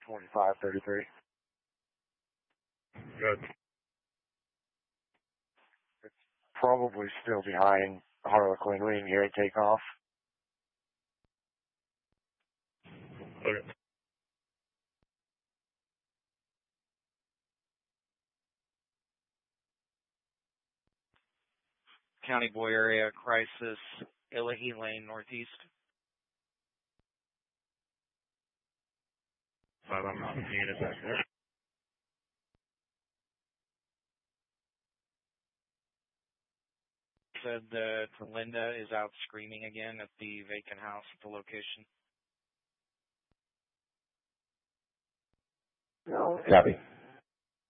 2533. Good. It's probably still behind Harlequin. We didn't hear it take off. Okay. County Boy area crisis, Illahee Lane, Northeast. But I'm not seeing it back there. Said that Linda is out screaming again at the vacant house at the location. No. Copy.